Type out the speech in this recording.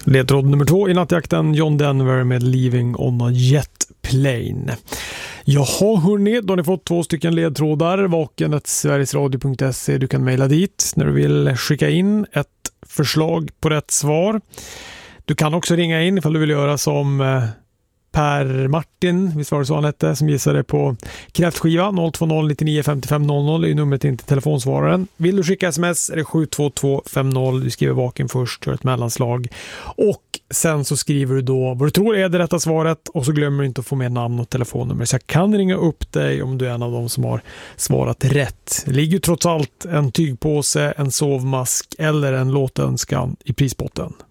Ledtråd nummer 2 i nattjakten, John Denver med Leaving on a Jet Plane. Jaha hörni, då har ni fått 2 stycken ledtrådar. vaken@sverigesradio.se. Du kan mejla dit när du vill skicka in ett förslag på rätt svar. Du kan också ringa in ifall du vill göra som Per Martin, visst var det så han hette, som gissade på kräftskiva. 020 99 55 00 är numret in till telefonsvararen. Vill du skicka sms är det 72250. Du skriver vaken först, gör ett mellanslag. Och sen så skriver du då vad du tror är det rätta svaret, och så glömmer du inte att få med namn och telefonnummer. Så jag kan ringa upp dig om du är en av dem som har svarat rätt. Det ligger trots allt en tygpåse, en sovmask eller en låtönskan i prisbotten.